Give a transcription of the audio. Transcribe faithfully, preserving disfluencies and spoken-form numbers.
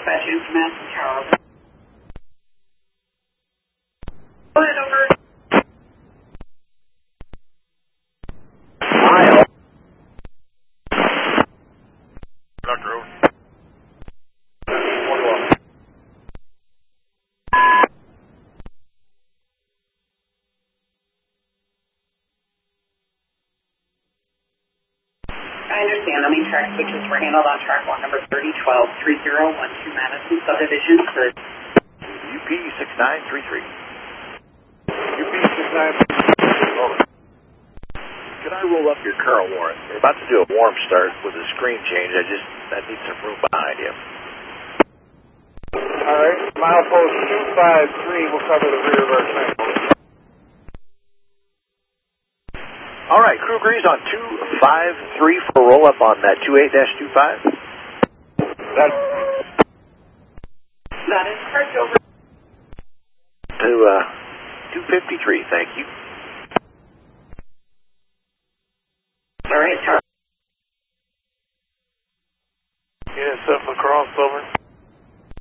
dispatching from Madison Tower. Go ahead, over. Mile. Doctor, over. I understand. Let me track switches were handled on track one number thirty twelve three zero one two Madison subdivision for U P six nine three three. U P six nine three three. Over. Can I roll up your current warrant? We're about to do a warm start with a screen change. I just, I need some room behind you. All right. Milepost two five three will cover the rear of our train. All right, crew agrees on two five three for a roll-up on that two eight dash two five. That, that is correct, over. To uh, two fifty-three, thank you. All right, Charlie. yeah, Suffolk Cross, over.